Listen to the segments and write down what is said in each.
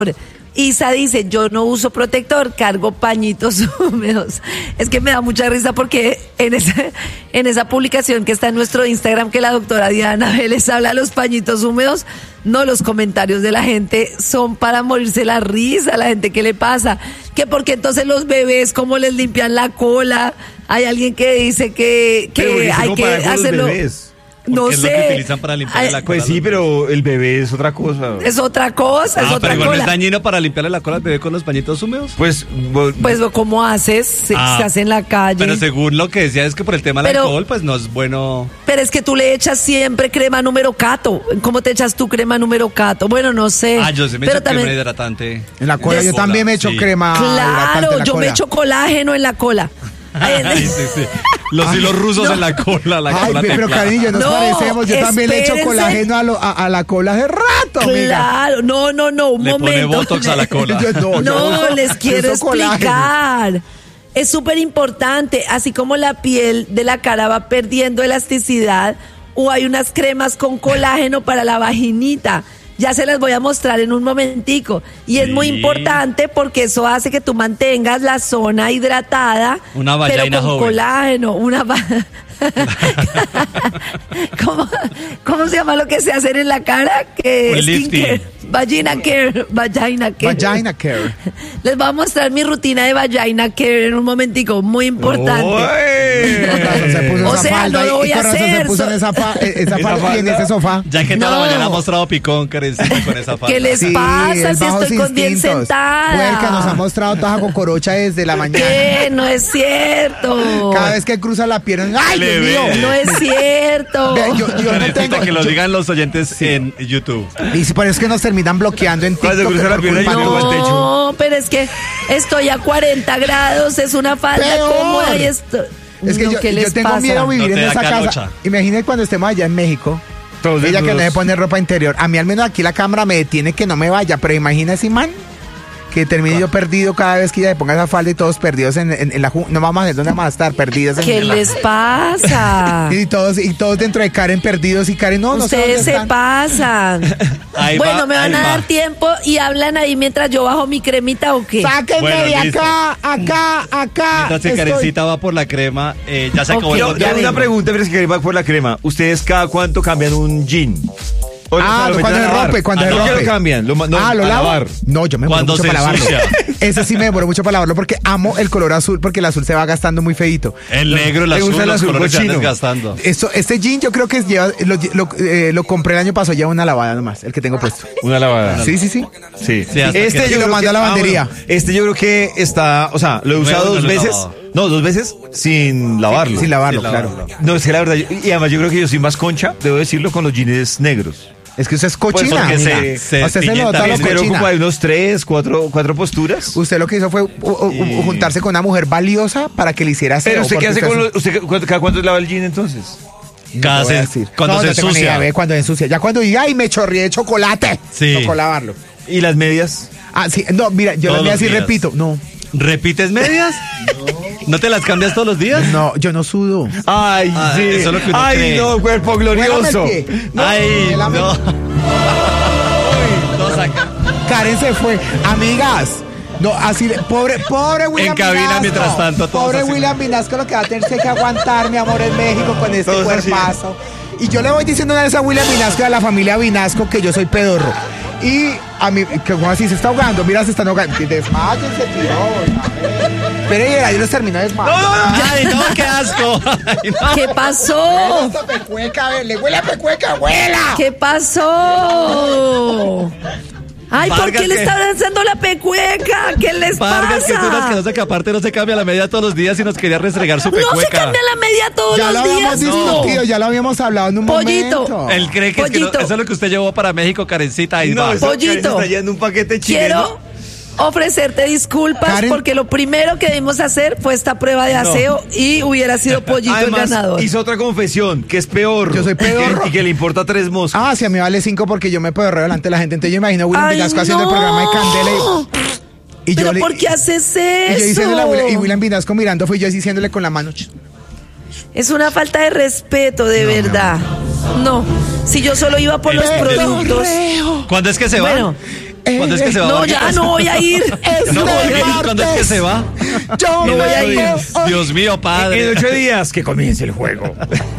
Isa dice, yo no uso protector, cargo pañitos húmedos. Es que me da mucha risa porque en esa publicación que está en nuestro Instagram que la doctora Diana Vélez habla de los pañitos húmedos, no, los comentarios de la gente son para morirse la risa, la gente, ¿qué le pasa? Que porque entonces los bebés, ¿cómo les limpian la cola? Hay alguien que dice que hay que hacerlo... No sé. Es lo que utilizan para limpiarle la cola. Pues sí, pero el bebé es otra cosa. Es otra cosa, es otra pero cosa. ¿no es dañino para limpiarle la cola al bebé con los pañitos húmedos? Pues ¿cómo haces? Se hace en la calle. Pero según lo que decía es que por el tema del alcohol, pues no es bueno. Pero es que tú le echas siempre crema número Cato. ¿Cómo te echas tu crema número Cato? Bueno, no sé. Yo sí me echo crema hidratante. En la cola yo también me echo crema hidratante en la yo cola. me echo colágeno en la cola. Sí. Los hilos rusos en la cola. Pero cariño, nos parecemos. Yo también le echo colágeno a la cola hace rato, claro, amiga. No, un le momento. Le pone botox a la cola. Les quiero explicar. Colágeno. Es súper importante, así como la piel de la cara va perdiendo elasticidad, o hay unas cremas con colágeno para la vaginita. Ya se las voy a mostrar en un momentico. Y es muy importante porque eso hace que tú mantengas la zona hidratada. Una vagina pero con joven. Colágeno. ¿Cómo se llama lo que se hace en la cara? Un lifting. Vagina care. Les voy a mostrar mi rutina de vagina care en un momentico. Muy importante. O sea, no lo voy a hacer. Se puso en esa falda y en ese sofá. Ya que toda la mañana ha mostrado picón, Karencita, con esa falda. ¿Qué les pasa si estoy con bien sentada? Puerca, nos ha mostrado taja con corocha desde la mañana. ¿Qué? No es cierto. Cada vez que cruza la pierna, ¡ay, Dios mío! No es cierto. Yo no tengo... que lo digan los oyentes en YouTube. Y si parece que nos terminan bloqueando en TikTok. No, pero es que estoy a 40 grados, es una falda cómoda y esto... Es que yo tengo miedo a vivir en esa casa. Imagínate cuando estemos allá en México. Ella que no se pone ropa interior. A mí al menos aquí la cámara me detiene que no me vaya, pero imagina ese man que termine yo perdido cada vez que ella le ponga esa falda y todos perdidos en la no vamos a ver dónde vamos a estar perdidos. ¿Qué les pasa? y todos dentro de Karen perdidos y Karen no ustedes sé se pasan. Bueno, me van a dar tiempo y hablan ahí mientras yo bajo mi cremita o qué. Sáquenme de acá. Mientras que Karencita va por la crema, ya se acabó el Ya una pregunta, pero es que Karen va por la crema. ¿Ustedes cada cuánto cambian un jean? Cuando se rompe, ¿Qué lo cambian? ¿Lo lavar? No, yo me demoro mucho para lavarlo. Ese sí me demoro mucho para lavarlo porque amo el color azul, porque el azul se va gastando muy feíto. El negro, el azul, los colores se van desgastando. Este jean yo creo que lo compré el año pasado, lleva una lavada nomás, el que tengo puesto. Una lavada. Sí. Este yo lo mandé a la lavandería. Este yo creo que está, o sea, lo he usado 2 veces. No, 2 veces sin lavarlo. Sin lavarlo, claro. No, es que la verdad, y además yo creo que yo soy más concha, debo decirlo, con los jeans negros. Es que usted es cochina. Pues usted se nota lo pero cochina. como hay unos 3, 4 posturas. Usted lo que hizo fue juntarse con una mujer valiosa para que le hiciera aseo. Pero usted qué hace con usted cada cuánto lava el jean entonces. Cuando se ensucia. Cuando se ensucia. Ya cuando diga, ay, me chorreé de chocolate. Sí. Tocó lavarlo. ¿Y las medias? Sí. No, mira, yo las medias sí repito. No. ¿Repites medias? ¿No te las cambias todos los días? No, yo no sudo. Ay, sí. Eso es lo que uno cree. No, cuerpo glorioso. Ay, no. Karen se fue. Amigas. No, así, pobre William En cabina Vinasco. mientras tanto. Pobre William Vinasco, lo que va a tener que aguantar, mi amor, en México con este todos cuerpazo. Y yo le voy diciendo una vez a William Vinasco y a la familia Vinasco que yo soy pedorro. Y a mí, que como así se está ahogando, mira, se están ahogando. Desmáyense, tío. Pero ahí los terminó de desmayar. ¡Ay, no, qué asco! Ay, no. ¿Qué pasó? Esta pecueca, le huele a pecueca, abuela. ¿Qué pasó? Ay, ¿por qué le está lanzando la pecueca? ¿Qué les Vargas, que es una pasa? asquerosa que aparte no se cambia la media todos los días y nos quería restregar su pecueca. No se cambia la media todos Ya lo los habíamos días. discutido, ya lo habíamos hablado en un Pollito. momento. Él cree que, Pollito. eso es lo que usted llevó para México, Karencita. Ahí va. Pollito. Está yendo un paquete chileno. Quiero ofrecerte disculpas Karen. porque lo primero que debimos hacer fue esta prueba de aseo y hubiera sido Pollito Además, el ganador. hizo otra confesión, que es peor. Yo soy peor. Y que le importa 3 moscas. Si a mí vale 5 porque yo me puedo delante de la gente. Entonces yo imagino a William Ay, Vinasco haciendo el no. programa de Candela y ¿Pero por qué haces eso? Y yo diciéndole a William Vinasco mirando, fui yo diciéndole con la mano. Es una falta de respeto, de verdad. No, si yo solo iba por los productos. ¿Cuándo es que se Bueno, va? ¿Cuándo es que se va? No, ya no voy a ir. ¿Cuándo es que se va? Yo no voy a ir. Dios mío, padre. En 8 días que comience el juego.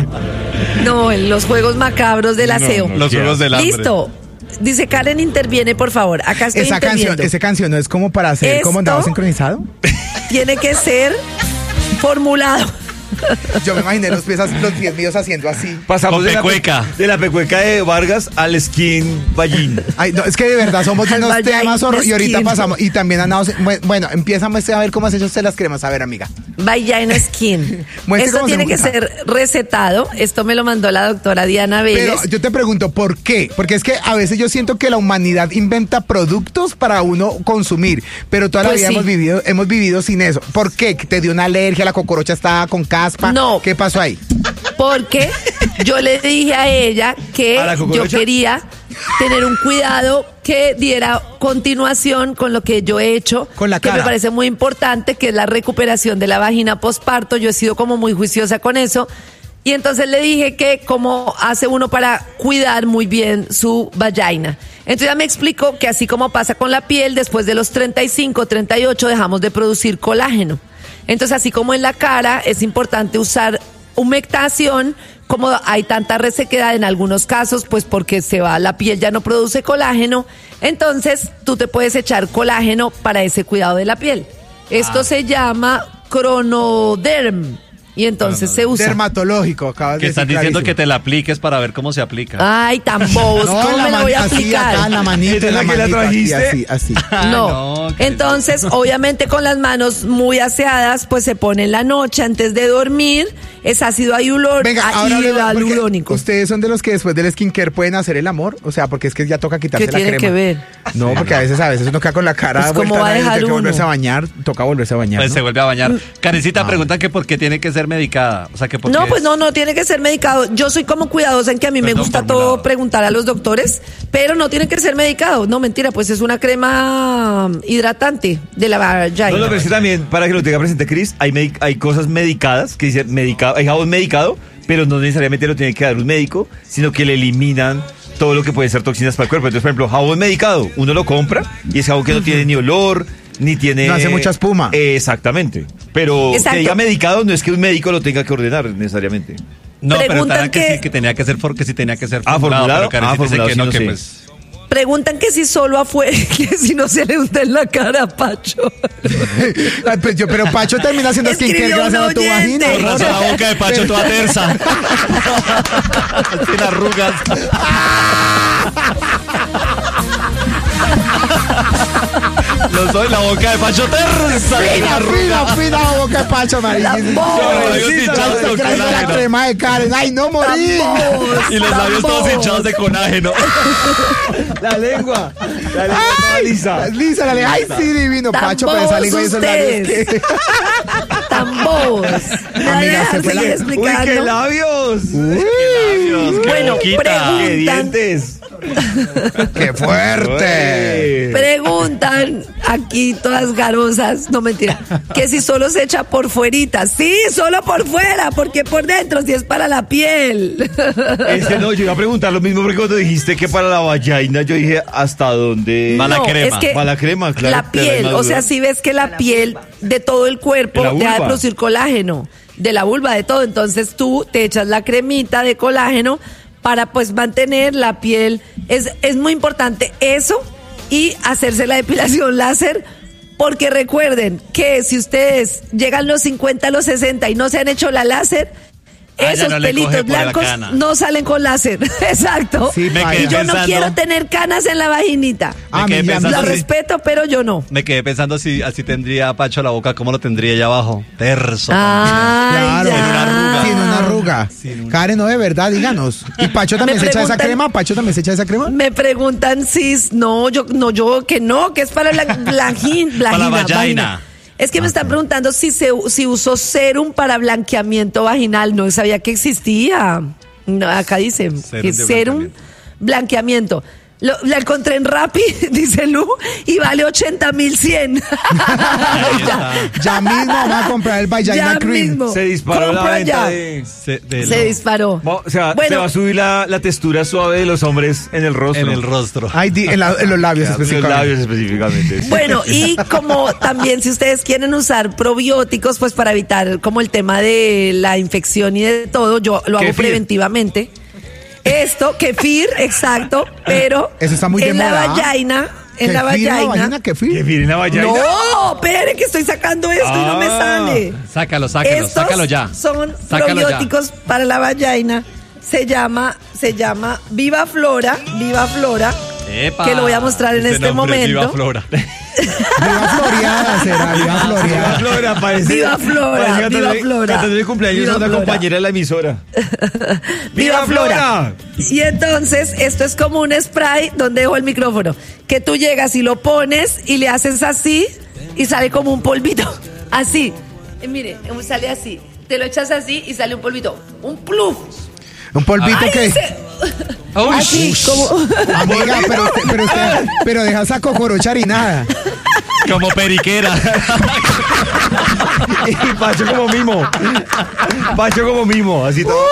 No, en los juegos macabros del aseo. Los juegos del hambre. Listo. Dice Karen, interviene, por favor. Acá estoy interviniendo. Esa canción no es como para hacer como andaba sincronizado. Tiene que ser formulado. Yo me imaginé los pies míos haciendo así. Pasamos de la pecueca de Vargas al skin ballín. Ay, no, es que de verdad somos unos temas y ahorita pasamos. Y también andamos. Bueno, empieza a ver cómo has hecho usted las cremas. A ver, amiga. Vagina Skin. Esto tiene que ser recetado. Esto me lo mandó la doctora Diana Vélez. Pero yo te pregunto, ¿por qué? Porque es que a veces yo siento que la humanidad inventa productos para uno consumir, pero toda la vida hemos vivido sin eso. ¿Por qué? ¿Te dio una alergia? ¿La cocorocha estaba con caspa? No. ¿Qué pasó ahí? Porque yo le dije a ella que yo quería tener un cuidado que diera continuación con lo que yo he hecho, con la cara, que me parece muy importante, que es la recuperación de la vagina posparto. Yo he sido como muy juiciosa con eso. Y entonces le dije que cómo hace uno para cuidar muy bien su vagina. Entonces ella me explicó que así como pasa con la piel, después de los 35, 38 dejamos de producir colágeno. Entonces, así como en la cara, es importante usar humectación. Como hay tanta resequedad en algunos casos, pues porque la piel ya no produce colágeno, entonces tú te puedes echar colágeno para ese cuidado de la piel. Esto se llama Cronoderm. Y entonces se usa. Dermatológico, acabas de decir. Que están diciendo que te la apliques para ver cómo se aplica. Ay, tan bobos. ¿Cómo me la voy a aplicar? Acá en la manita, en la que la trajiste. Así. No. Entonces, obviamente con las manos muy aseadas, pues se pone en la noche antes de dormir. Es ácido hialurónico. ¿Ustedes son de los que después del skincare pueden hacer el amor? O sea, porque es que ya toca quitarse la crema. ¿Qué tiene que ver? No, porque a veces uno queda con la cara pues vuelta, ¿cómo va a dejar tiene que uno? volverse a bañar, toca volverse a bañar. Pues ¿no? se vuelve a bañar. Karencita pregunta que por qué tiene que ser medicada. O sea, que por qué no tiene que ser medicado. Yo soy como cuidadosa en que a mí me gusta todo preguntar a los doctores, pero no tiene que ser medicado. No, mentira, pues es una crema hidratante de la vagina. No, pero es que también, para que lo tenga presente Cris, hay cosas medicadas, que dice medicado, hay jabón medicado, pero no necesariamente lo tiene que dar un médico, sino que le eliminan todo lo que puede ser toxinas para el cuerpo. Entonces, por ejemplo, jabón medicado, uno lo compra y es jabón que no tiene ni olor, ni tiene... No hace mucha espuma. Exactamente. Pero que diga medicado no es que un médico lo tenga que ordenar necesariamente. No, pero que sí, que tenía que ser porque sí tenía que ser formulado. Pero Formulado, dice que no, sí, que no pues... Preguntan que si solo afuera, que si no se le unta en la cara a Pacho. Pero Pacho termina haciendo skincare gracias a tu vagina. Por razón la boca de Pacho toda tersa. Sin arrugas. No soy la boca de Pacho tersa. Fina la boca de Pacho, marica. La crema de Karen. Ay, no morí. Y los labios todos hinchados de colágeno. La lengua lisa. Lisa, la lengua. Ay, sí, divino. Pacho, pero esa lengua y esos labios que... Tan bobos. Amiga, se fue la... Explicando. ¡Uy, qué labios! Bueno, ¡Qué preguntan... dientes! ¡Qué fuerte! Preguntan aquí todas garosas, no mentira, que si solo se echa por fuerita. Sí, solo por fuera, porque por dentro si es para la piel. No, yo iba a preguntar lo mismo porque cuando dijiste que para la vagina, yo dije hasta dónde va la crema. Es que va la crema, claro. La piel, o sea, si ves que la piel de todo el cuerpo deja de producir colágeno, de la vulva, de todo, entonces tú te echas la cremita de colágeno para pues mantener la piel. Es muy importante eso y hacerse la depilación láser, porque recuerden que si ustedes llegan los 50, los 60 y no se han hecho la láser, esos pelitos blancos no salen con láser. Exacto. Sí, y yo no quiero tener canas en la vaginita. La respeto, pero yo no. Me quedé pensando si así tendría Pacho la boca, ¿cómo lo tendría allá abajo? Terso. Claro. Tiene una arruga. Karen, no, de verdad, díganos. ¿Y Pacho también se echa esa crema? ¿Pacho también se echa esa crema? Me preguntan si yo que es para la para la vagina. Es que me están preguntando si usó serum para blanqueamiento vaginal. No sabía que existía. No, acá dice que serum blanqueamiento. La encontré en Rappi, dice Lu, y vale 80.100. Ya mismo vamos a comprar el Vagina Cream. Mismo. Se disparó la venta Se disparó. O sea, se va a subir la textura suave de los hombres en el rostro. En el rostro. Ay, en los labios específicamente. En los labios específicamente. Bueno, y como también si ustedes quieren usar probióticos, pues para evitar como el tema de la infección y de todo, yo lo hago preventivamente. Esto, kefir, exacto, pero eso está muy en de moda. la vagina, en la vagina. ¿Kefir en la vagina? No, espere que estoy sacando esto y no me sale. Sácalo ya. Son probióticos para la vagina. Se llama Viva Flora. Epa, que lo voy a mostrar en este momento. Viva Flora. Viva Floriada, será Viva Floriada. Viva Flora. Cantando de cumpleaños a una compañera de la emisora. Viva Flora. Y entonces, esto es como un spray donde dejo el micrófono. Que tú llegas y lo pones y le haces así y sale como un polvito. Así. Mire, sale así. Te lo echas así y sale un polvito. Un pluf. Un polvito que... Así, como... Amiga, pero deja esa cocorocha harinada. Como periquera. Y Pacho como mimo. Así todo.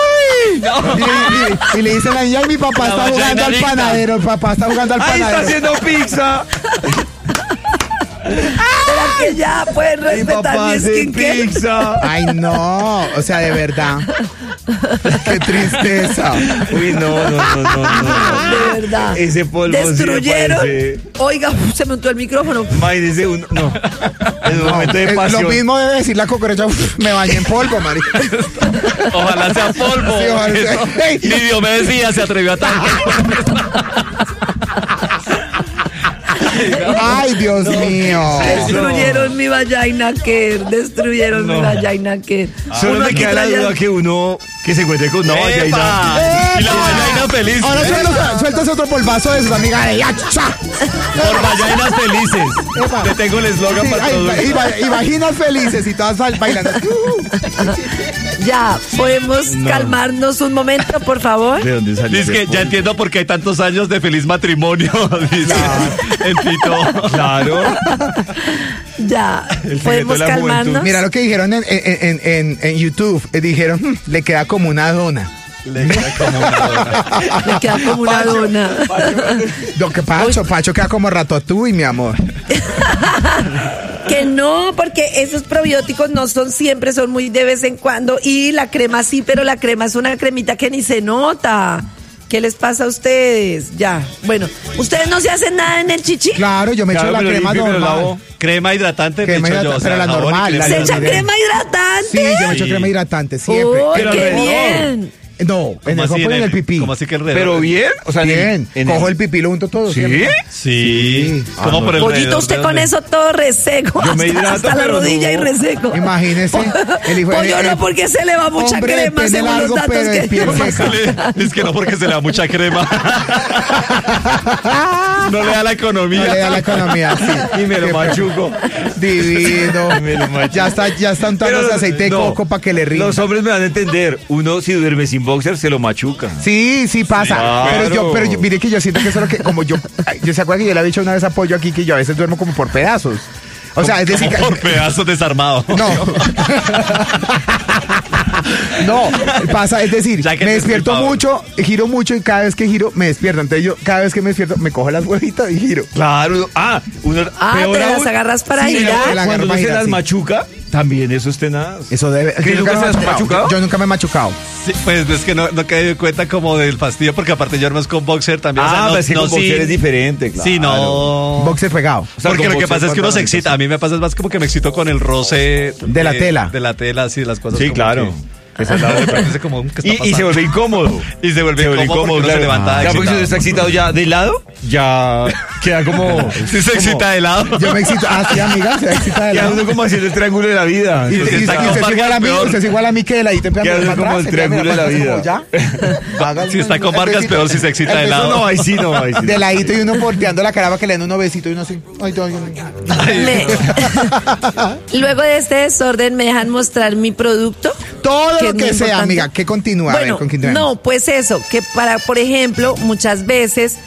Y le dice la niña, mi papá está jugando al panadero. El papá está jugando al panadero. ¡Ahí está haciendo pizza! Espera que ya pueden respetar mi skincare. Pizza. Ay, no. O sea, de verdad. Qué tristeza. Uy, no. De verdad. Ese polvo destruyeron. Sí Oiga, se me untó el micrófono. Imagínese no. En un momento de pasión. Lo mismo debe decir la cucaracha. Me bañé en polvo, marica. Ojalá sea polvo. Sí, ojalá sea. Hey. Ni Diomedes Díaz se atrevió a tanto. Ay, Dios mío. Destruyeron mi vagina care. Mi vagina care. Solo me queda la duda que se encuentre con una vagina. Y la vagina feliz. Ahora sueltas otro polvazo de sus amigas. Por vaginas felices. Epa. Te tengo el eslogan para todo. Y vaginas felices y todas bailando. Ya, ¿podemos calmarnos un momento, por favor? ¿De dónde salió? Dice que ya entiendo por qué hay tantos años de feliz matrimonio. Dice el Tito. Claro. Ya, El ¿podemos secreto de la calmarnos? juventud. Mira lo que dijeron en YouTube. Dijeron, le queda como una dona. Le queda como una dona. Me queda como una dona. Lo que Pacho queda como ratatouille, mi amor. Que no, porque esos probióticos no son siempre, son muy de vez en cuando. Y la crema sí, pero la crema es una cremita que ni se nota. ¿Qué les pasa a ustedes? Ya, bueno, ¿ustedes no se hacen nada en el chichi? Claro, yo me echo la crema normal. Crema hidratante, Crema me echo yo. hidratante, pero la jabón y normal, crema la ¿Se de- echan crema hidratante? Sí, yo me echo crema hidratante siempre. ¡Uy, Pero qué alrededor. bien! No, en el así jopo y en el pipí. ¿Cómo así que alrededor? Pero bien, o sea, Bien, cojo el pipí, lo unto todo. ¿Sí? siempre. Sí. ¿Cómo no. por el Pollito, usted con eso todo reseco. Yo me hidrato, hasta la pero rodilla no. y reseco. Imagínese. Pollo no, porque se le va mucha hombre de crema pene según largo, los datos pero de que piel yo seca. Es que no, porque se le da mucha crema. No le da la economía. No le da la economía, sí. Y me lo machuco. Divino. Me lo machuco. Ya está untando ese aceite de coco para que le rinda. Los hombres me van a entender. Uno, si duerme sin boxer, se lo machuca. Sí pasa. Claro. Pero yo, mire que yo siento que eso es lo que, como yo se acuerda que yo le había dicho una vez a Pollo aquí que yo a veces duermo como por pedazos. O sea, es decir, Como por pedazos desarmados. No, pasa, es decir, Ya que me te despierto explico. mucho, giro mucho y cada vez que giro me despierto. Entonces yo, cada vez que me despierto, me cojo las huevitas y giro. Claro. Uno, peor te las aún, agarras para Sí, girar. la agarro cuando uno para se girar, las sí. machuca, también eso es tenaz. Eso debe. ¿Que nunca se has machucado? Yo nunca me he machucado. Sí, pues es que no caí en cuenta como del fastidio, porque aparte yo no es con boxer también. o sea, no, pero es que no, con sí. boxer es diferente, claro. Sí, no. Boxer pegado. O sea, Porque con lo que boxer pasa es que uno se cuando excita. A mí me pasa es más como que me excito con el roce De la tela. De la tela, así, las cosas. Sí, como claro. que esa es la otra, parece como, ¿qué está Y se pasando? vuelve incómodo. Y se vuelve incómodo porque uno se levanta Ya porque si excitado. uno está excitado ya de lado, ya queda como... Si se excita de lado. Yo me excito. Ah, sí, amiga, se excita de Queda lado. uno como haciendo el triángulo de la vida. Y Porque está usted con es igual a mí, Vargas, usted es igual a mí que de la y te empieza Queda a mirar como para el atrás, triángulo de la empieza a vida. mirar para atrás, Si está con el Vargas, besito. peor si se excita de El lado. beso No, ahí sí no, ahí sí no. De ladito y uno volteando la cara para que le den unos besitos y uno así. Ay, Luego de este desorden, ¿me dejan mostrar mi producto? todo Que lo es que muy sea, importante. amiga, que continúa. A ver, Bueno, continúa. no, pues eso, que para, por ejemplo, muchas veces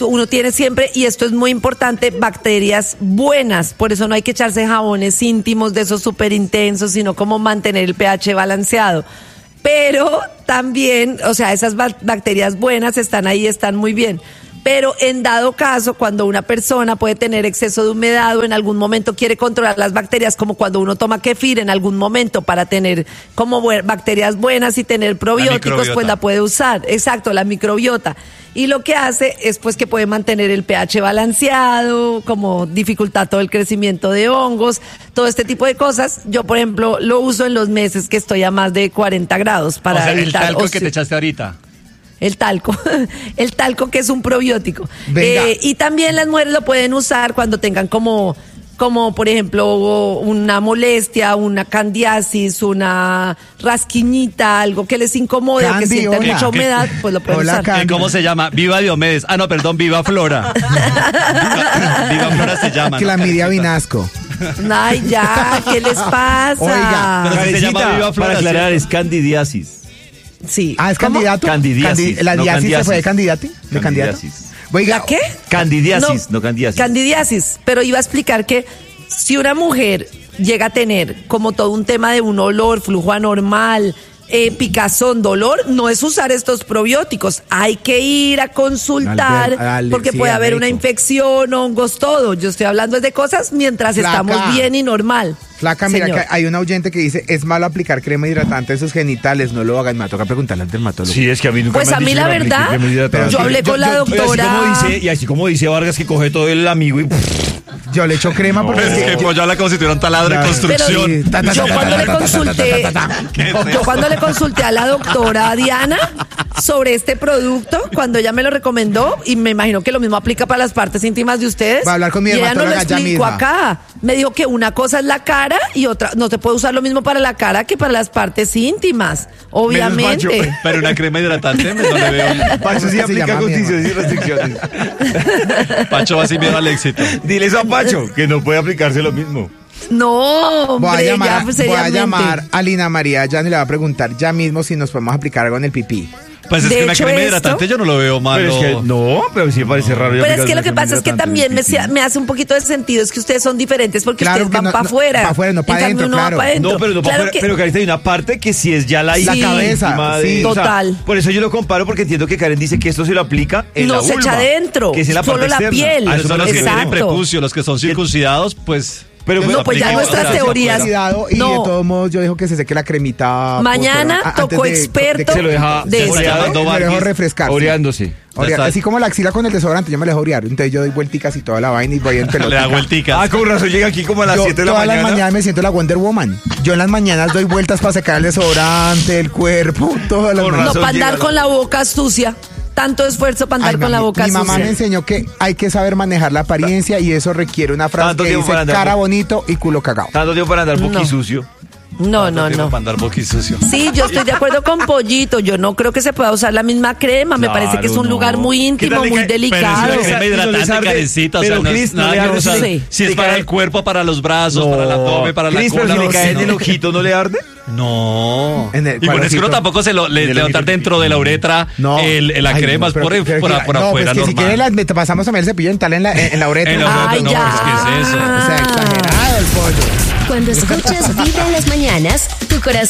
uno tiene siempre, y esto es muy importante, bacterias buenas. Por eso no hay que echarse jabones íntimos de esos súper intensos, sino como mantener el pH balanceado. Pero también, o sea, esas bacterias buenas están ahí, están muy bien. Pero en dado caso, cuando una persona puede tener exceso de humedad o en algún momento quiere controlar las bacterias, como cuando uno toma kefir en algún momento para tener como bacterias buenas y tener probióticos, pues la puede usar. Exacto, la microbiota. Y lo que hace es pues que puede mantener el pH balanceado, como dificultar todo el crecimiento de hongos, todo este tipo de cosas. Yo, por ejemplo, lo uso en los meses que estoy a más de 40 grados para evitar... el talco que te echaste ahorita. El talco que es un probiótico. Y también las mujeres lo pueden usar cuando tengan como por ejemplo una molestia, una candidiasis, una rasquiñita, algo que les incomode, que sientan mucha humedad, pues lo pueden usar. ¿Cómo se llama? Viva Diomedes. Ah, no, perdón, Viva Flora. Viva Flora se llama. Clamidia Vinasco. Ay, ya, ¿qué les pasa? Oiga, pero se llama Viva Flora, para aclarar, es candidiasis. Sí. ¿Es candidato? Candidiasis. ¿La diasis candidiasis. se fue de candidato? ¿De candidato? Oiga, ¿La qué? Candidiasis, no candidiasis. Candidiasis, pero iba a explicar que si una mujer llega a tener como todo un tema de un olor, flujo anormal, picazón, dolor, no es usar estos probióticos. Hay que ir a consultar porque puede haber una infección, hongos, todo. Yo estoy hablando de cosas mientras estamos bien y normal. Flaca, mira que hay una oyente que dice, es malo aplicar crema hidratante en sus genitales, no lo hagan. Me toca preguntarle al dermatólogo. Sí, es que a mí nunca pues me han a mí dicho la verdad, yo hablé con la doctora. Y así como dice Vargas, que coge todo el amigo y... Yo le echo crema porque... Es que pues ya la como si tuviera un taladro de construcción. Yo cuando le consulté a la doctora Diana sobre este producto, cuando ella me lo recomendó, y me imagino que lo mismo aplica para las partes íntimas de ustedes. Va a hablar con mi y ella no lo dermatóloga explicó misma. acá. Me dijo que una cosa es la cara y otra, no se puede usar lo mismo para la cara que para las partes íntimas, obviamente. Pero una crema hidratante no le veo. Pacho sí aplica condiciones y restricciones. Pacho va sin miedo al éxito. Dile eso a Pacho, que no puede aplicarse lo mismo. No, hombre, voy a llamar a Lina María ya y le va a preguntar ya mismo si nos podemos aplicar algo en el pipí. Pues es que una crema hidratante yo no lo veo malo. Pero es que pero sí me parece raro. Pero es que lo que pasa es que también me hace un poquito de sentido, es que ustedes son diferentes porque ustedes van para afuera. Para afuera, no para adentro, claro. No, pero no para afuera. Pero Karen, hay una parte que sí es ya la cabeza. Sí, total. O sea, por eso yo lo comparo, porque entiendo que Karen dice que esto se lo aplica en la vulva. No se echa adentro, que es en la solo parte la piel. A eso son los que tienen Exacto. prepucio, los que son circuncidados, pues... Pero no, pues ya nuestras teorías. Y de todos modos yo dejo que se seque la cremita. Mañana tocó experto. Se lo deja de me lo dejo refrescar. Oreándose. Así como la axila con el desodorante, yo me la dejo orear. Entonces yo doy vuelticas y toda la vaina y voy en pelota. Le da vuelticas. Ah, con razón llega aquí como a las 7 de la mañana. Todas las mañanas me siento la Wonder Woman. Yo en las mañanas doy vueltas para secar el desodorante, el cuerpo, todas las mañanas. No, para andar con la boca sucia. Tanto esfuerzo para andar con la boca sucia. Mi mamá me enseñó que hay que saber manejar la apariencia y eso requiere una frase que dice cara bonito y culo cagado. Tanto tiempo para andar boquisucio. No. Para andar boquisucio. Sí, yo estoy de acuerdo con Pollito. Yo no creo que se pueda usar la misma crema. Me parece que es un lugar muy íntimo, muy delicado. Pero es una crema hidratante, Karencita. O sea, no es nada que usar. Si es para el cuerpo, para los brazos, para el abdomen, para la cola. Pero si le cae en el ojito, ¿no le arde? No. Y bueno, es que uno tampoco se le levantar dentro de la uretra la crema, es por afuera normal. Si quieres, te pasamos a ver el cepillo dental en la uretra. Ay, ya. ¿Qué es eso? O sea, exagerado el pollo. Cuando escuchas Vibra en las mañanas, tu corazón